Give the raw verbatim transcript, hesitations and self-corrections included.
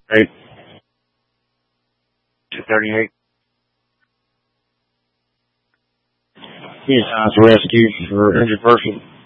Eight. two thirty-eight. He assigns rescue for injured person.